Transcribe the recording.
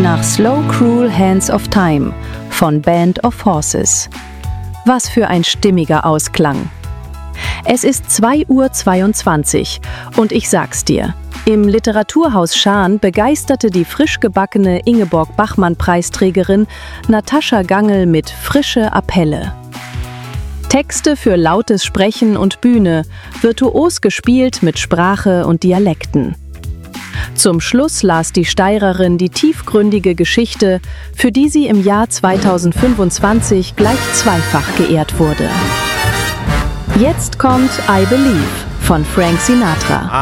nach Slow Cruel Hands of Time von Band of Horses. Was für ein stimmiger Ausklang. Es ist 2:22 Uhr und ich sag's dir, im Literaturhaus Schaan begeisterte die frisch gebackene Ingeborg-Bachmann-Preisträgerin Natascha Gangl mit Frische Appelle. Texte für lautes Sprechen und Bühne, virtuos gespielt mit Sprache und Dialekten. Zum Schluss las die Steirerin die tiefgründige Geschichte, für die sie im Jahr 2025 gleich zweifach geehrt wurde. Jetzt kommt I Believe von Frank Sinatra.